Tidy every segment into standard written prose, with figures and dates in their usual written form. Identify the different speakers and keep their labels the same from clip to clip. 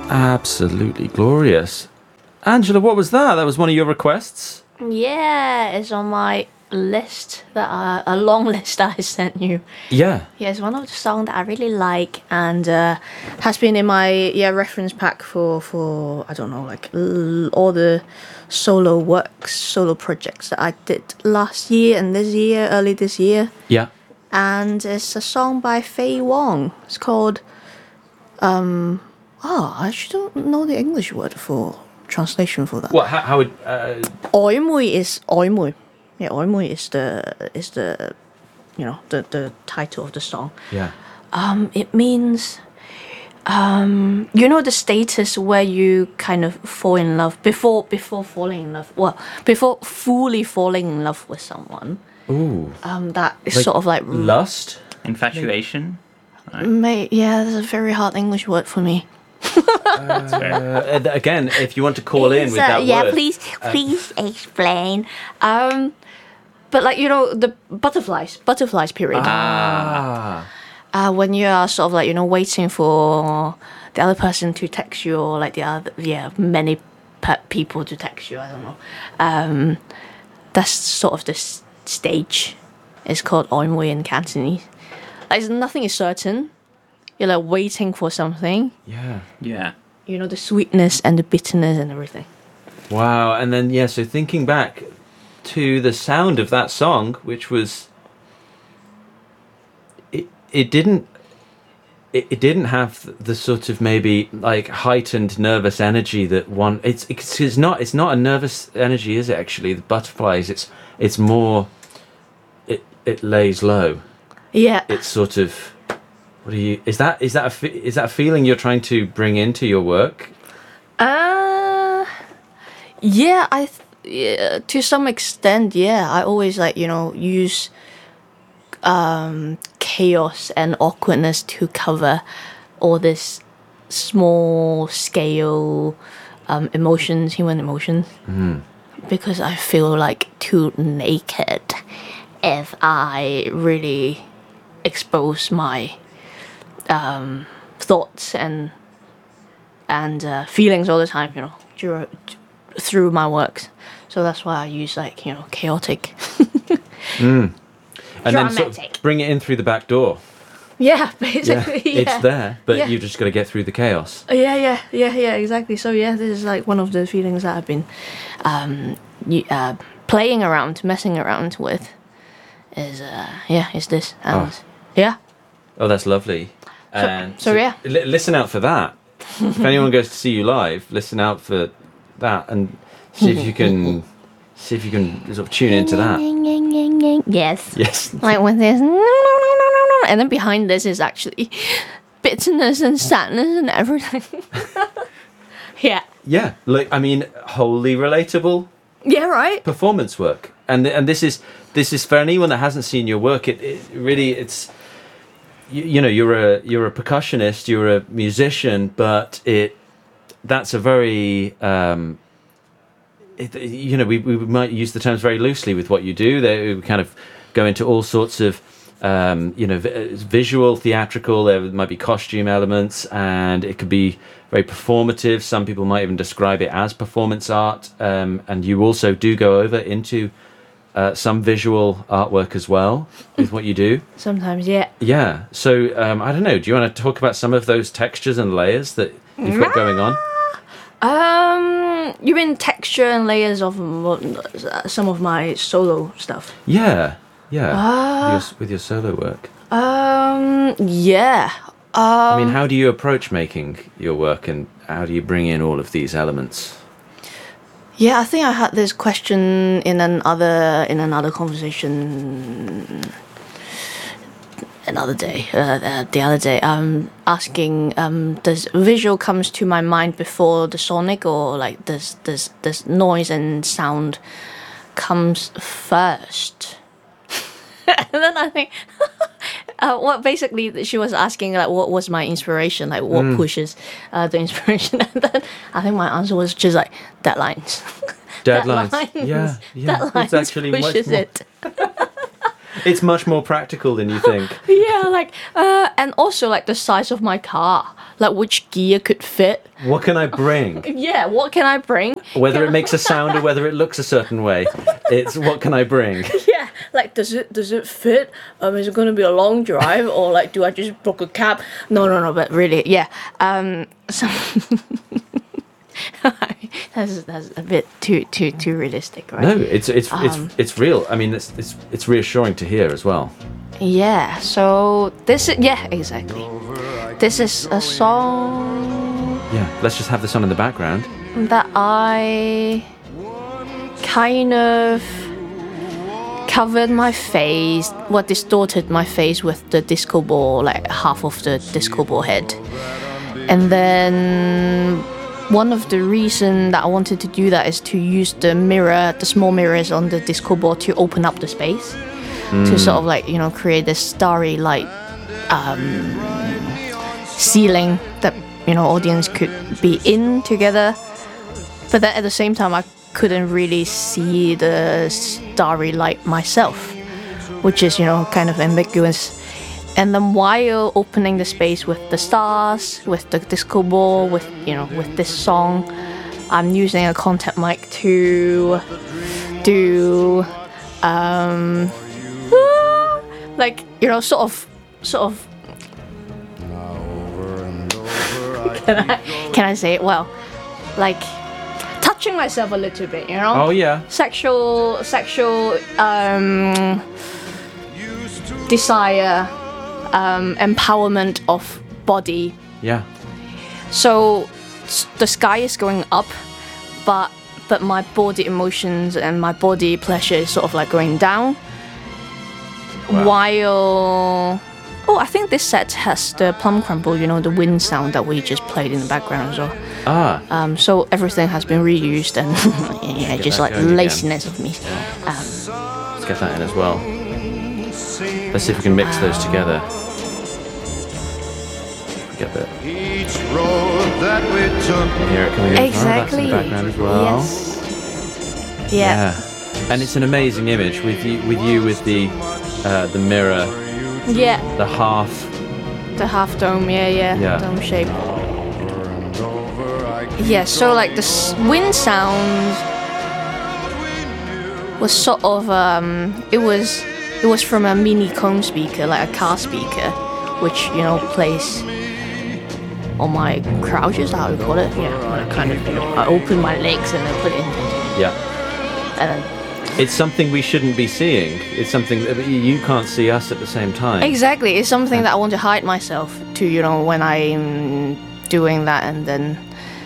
Speaker 1: Absolutely glorious. Angela, what was that? That was one of your requests?
Speaker 2: Yeah, it's on my list a long list that I sent you.
Speaker 1: Yeah.
Speaker 2: Yeah, it's one of the songs that I really like and has been in my reference pack for I don't know, like all the solo projects that I did last year and early this year.
Speaker 1: Yeah.
Speaker 2: And it's a song by Faye Wong. It's called I actually don't know the English word for translation for that.
Speaker 1: What? How would?
Speaker 2: 曖昧 is 曖昧. Yeah, 曖昧 is the the title of the song.
Speaker 1: Yeah.
Speaker 2: It means the status where you kind of fall in love before falling in love. Well, before fully falling in love with someone.
Speaker 1: Ooh.
Speaker 2: That is sort of like
Speaker 1: lust,
Speaker 3: infatuation.
Speaker 2: Yeah, that's a very hard English word for me.
Speaker 3: That's fair.
Speaker 1: Again, if you want to call in with that
Speaker 2: yeah,
Speaker 1: word.
Speaker 2: please explain. But like the butterflies period. When you are sort of like waiting for the other person to text you or like the other many people to text you. I don't know. That's sort of the stage. It's called 曖昧 in Cantonese. Like nothing is certain. You're like waiting for something.
Speaker 1: Yeah.
Speaker 3: Yeah.
Speaker 2: The sweetness and the bitterness and everything.
Speaker 1: Wow. And then so thinking back to the sound of that song, which was it didn't have the sort of maybe like heightened nervous energy that one. It's not a nervous energy, is it? Actually, the butterflies. It's more. It lays low.
Speaker 2: Yeah.
Speaker 1: It's sort of. What do you? Is that a feeling you're trying to bring into your work?
Speaker 2: Yeah, to some extent, yeah. I always use chaos and awkwardness to cover all this small scale human emotions. Because I feel like too naked if I really expose my thoughts and feelings all the time, through my works. So that's why I use chaotic.
Speaker 1: And
Speaker 2: Dramatic.
Speaker 1: then sort of bring it in through the back door.
Speaker 2: Yeah, basically. Yeah.
Speaker 1: It's there, but you've just got to get through the chaos.
Speaker 2: Yeah, exactly. So this is like one of the feelings that I've been playing around, messing around with. Is this and yeah.
Speaker 1: Oh, that's lovely. And
Speaker 2: so yeah.
Speaker 1: Listen out for that. If anyone goes to see you live, listen out for that and see if you can sort of tune into that.
Speaker 2: Yes. Like when there's and then behind this is actually bitterness and sadness and everything. Yeah. Yeah,
Speaker 1: like I mean, wholly relatable.
Speaker 2: Yeah, right.
Speaker 1: Performance work, and this is for anyone that hasn't seen your work. It really it's. You're a percussionist, you're a musician, but that's a very we might use the terms very loosely with what you do. They kind of go into all sorts of visual, theatrical. There might be costume elements, and it could be very performative. Some people might even describe it as performance art. And you also do go over into some visual artwork as well with what you do.
Speaker 2: Sometimes, yeah.
Speaker 1: Yeah. So I don't know. Do you want to talk about some of those textures and layers that you've got going on?
Speaker 2: You mean texture and layers of some of my solo stuff?
Speaker 1: Yeah. With your solo work.
Speaker 2: Yeah.
Speaker 1: I mean, how do you approach making your work, and how do you bring in all of these elements?
Speaker 2: Yeah, I think I had this question in another conversation another day. The other day, asking, does visual comes to my mind before the sonic, or like does noise and sound comes first? And then I think, what basically she was asking, like, what was my inspiration, like what pushes the inspiration, and then I think my answer was just like deadlines.
Speaker 1: Deadlines. Yeah.
Speaker 2: Deadlines
Speaker 1: it's actually
Speaker 2: pushes
Speaker 1: much more,
Speaker 2: it.
Speaker 1: It's much more practical than you think.
Speaker 2: Yeah, like, and also like the size of my car, like which gear could fit.
Speaker 1: What can I bring?
Speaker 2: Yeah, what can I bring?
Speaker 1: Whether it makes a sound or whether it looks a certain way, it's what can I bring?
Speaker 2: Yeah, like does it fit? Is it gonna be a long drive or like do I just book a cab? No, but really, yeah. So that's a bit too realistic, right?
Speaker 1: No, it's real. I mean, it's reassuring to hear as well.
Speaker 2: Yeah. So exactly. This is a song
Speaker 1: Yeah, let's just have this on in the background.
Speaker 2: that I kind of covered my face, distorted my face with the disco ball, like half of the disco ball head. And then one of the reasons that I wanted to do that is to use the small mirrors on the disco ball to open up the space, to sort of like, create this starry light ceiling that, audience could be in together. But then at the same time, I couldn't really see the starry light myself, which is, kind of ambiguous. And then while opening the space with the stars, with the disco ball, with this song, I'm using a contact mic to do, like, sort of. Can I say it? Well, like touching myself a little bit,
Speaker 1: Oh yeah.
Speaker 2: Sexual desire, empowerment of body.
Speaker 1: Yeah.
Speaker 2: So the sky is going up, but my body emotions and my body pleasure is sort of like going down.
Speaker 1: Wow.
Speaker 2: While I think this set has the plum crumble, the wind sound that we just played in the background as well.
Speaker 1: Ah.
Speaker 2: So everything has been reused and yeah, just like laziness of me.
Speaker 1: Let's get that in as well. Let's see if we can mix those together. Get that.
Speaker 4: Each road that we took.
Speaker 1: Hear it coming in.
Speaker 2: Exactly.
Speaker 1: That's in the background as well.
Speaker 2: Yes. Yeah.
Speaker 1: And it's an amazing image with you with the mirror,
Speaker 2: Yeah.
Speaker 1: the half.
Speaker 2: The half dome. Yeah. Dome shape. Yeah. So like the wind sound was sort of it was from a mini comb speaker, like a car speaker, which plays on my crouch, is that how you call it? Yeah, I kind of I open my legs and then put it in.
Speaker 1: Yeah.
Speaker 2: And then
Speaker 1: It's something we shouldn't be seeing. It's something that you can't see us at the same time.
Speaker 2: exactly, it's something that I want to hide myself to, when I'm doing that, and then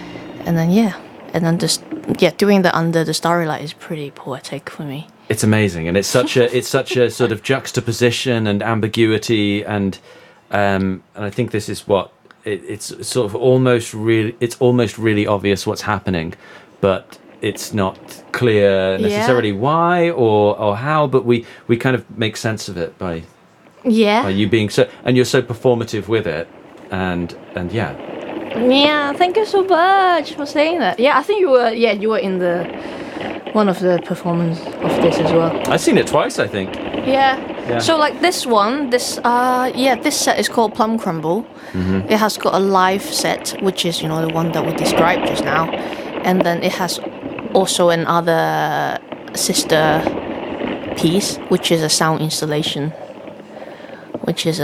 Speaker 2: just doing that under the starry light is pretty poetic for me.
Speaker 1: It's amazing, and it's such a sort of juxtaposition and ambiguity, and I think this is what it's sort of almost really obvious what's happening, but it's not clear necessarily why or how, but we kind of make sense of it by you being so, and you're so performative with it, and yeah.
Speaker 2: Yeah, thank you so much for saying that. Yeah, I think you were in the one of the performance of this as well.
Speaker 1: I've seen it twice, I think.
Speaker 2: Yeah.
Speaker 1: Yeah.
Speaker 2: So like this set is called Plum Crumble.
Speaker 1: Mm-hmm.
Speaker 2: It has got a live set, which is the one that we described just now, and then it has also another sister piece, which is a sound installation, which is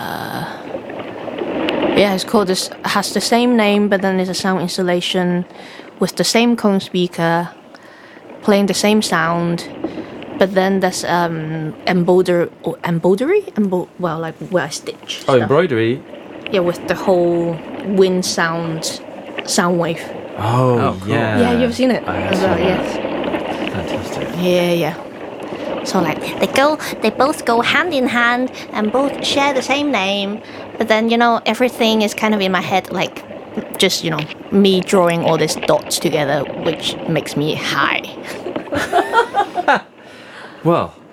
Speaker 2: it's called this. Has the same name, but then it's a sound installation with the same cone speaker, playing the same sound, but then there's embroidery, like where I stitch.
Speaker 1: Oh,
Speaker 2: stuff.
Speaker 1: embroidery.
Speaker 2: Yeah, with the whole wind sound wave.
Speaker 1: Oh,
Speaker 3: cool.
Speaker 1: yeah.
Speaker 2: Yeah, you've seen it
Speaker 1: I have
Speaker 2: as well.
Speaker 1: seen
Speaker 2: Yes.
Speaker 1: that. Fantastic.
Speaker 2: Yeah. So like they both go hand in hand and both share the same name, but then everything is kind of in my head, like just me drawing all these dots together, which makes me high.
Speaker 1: Well,